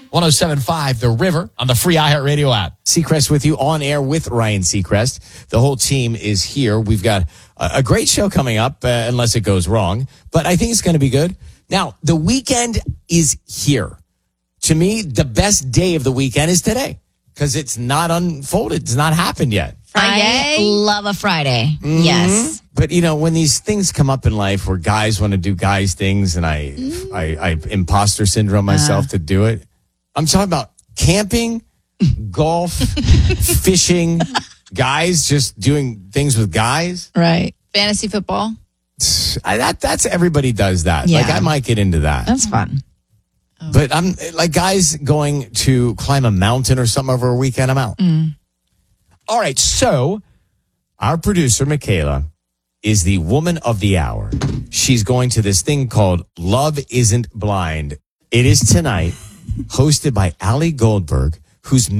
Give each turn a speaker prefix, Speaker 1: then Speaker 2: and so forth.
Speaker 1: 107.5 The River on the free iHeartRadio app.
Speaker 2: Seacrest with you on air with Ryan Seacrest. The whole team is here. We've got a great show coming up, unless it goes wrong. But I think it's going to be good. Now, the weekend is here. To me, the best day of the weekend is today because it's not unfolded. It's not happened yet.
Speaker 3: I love a Friday. Mm-hmm. Yes.
Speaker 2: But, when these things come up in life where guys want to do guys things and I imposter syndrome myself to do it. I'm talking about camping, golf, fishing, guys just doing things with guys.
Speaker 3: Right.
Speaker 4: Fantasy football.
Speaker 2: That's everybody does that.
Speaker 3: Yeah.
Speaker 2: Like I might get into that.
Speaker 3: That's fun.
Speaker 2: But I'm like guys going to climb a mountain or something over a weekend, I'm out. All right. So our producer, Michaela, is the woman of the hour. She's going to this thing called Love Isn't Blind. It is tonight, hosted by Ali Goldberg, who's